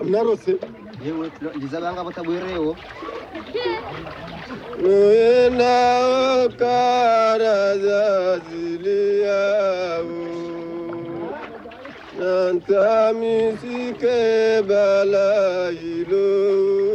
narose yewe lizabanga batabwerewo Wena karaza ziliyao Nanta misike balailo